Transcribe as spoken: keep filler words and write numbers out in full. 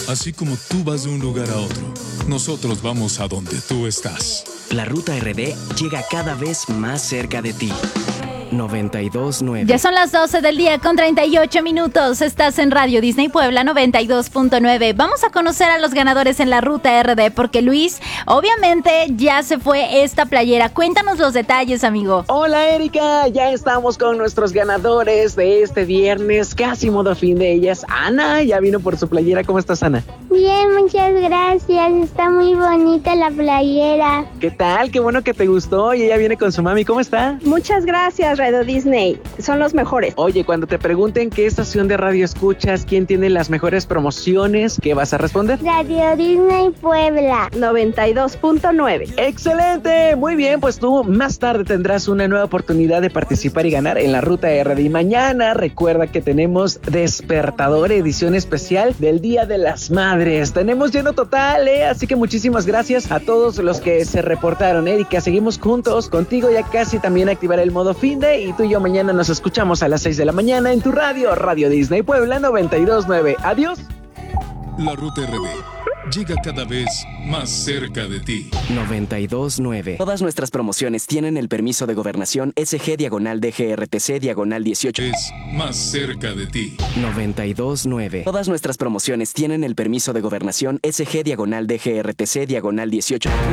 Así como tú vas de un lugar a otro, nosotros vamos a donde tú estás. La Ruta R D llega cada vez más cerca de ti. noventa y dos nueve. Ya son las doce del día con treinta y ocho minutos. Estás en Radio Disney Puebla noventa y dos punto nueve. Vamos a conocer a los ganadores en la Ruta R D porque Luis, obviamente ya se fue esta playera. Cuéntanos los detalles, amigo. Hola, Erika, ya estamos con nuestros ganadores de este viernes, casi modo fin de ellas. Ana ya vino por su playera. ¿Cómo estás, Ana? Bien, muchas gracias. Está muy bonita la playera. ¿Qué tal? Qué bueno que te gustó. Y ella viene con su mami. ¿Cómo está? Muchas gracias, Radio Disney. Son los mejores. Oye, cuando te pregunten qué estación de radio escuchas, quién tiene las mejores promociones, ¿qué vas a responder? Radio Disney Puebla noventa y dos punto nueve. ¡Excelente! Muy bien, pues tú más tarde tendrás una nueva oportunidad de participar y ganar en la Ruta R D. Y mañana recuerda que tenemos Despertador, edición especial del Día de las Madres. Tenemos lleno total, ¿eh? Así que muchísimas gracias a todos los que se reportaron. Erika, seguimos juntos contigo, ya casi también activaré el modo fin de, y tú y yo mañana nos escuchamos a las seis de la mañana en tu radio, Radio Disney Puebla noventa y dos punto nueve. Adiós. La Ruta R D llega cada vez más cerca de ti. noventa y dos nueve. Todas nuestras promociones tienen el permiso de gobernación S G diagonal D G R T C diagonal dieciocho. Es más cerca de ti. noventa y dos nueve. Todas nuestras promociones tienen el permiso de gobernación S G diagonal D G R T C diagonal dieciocho.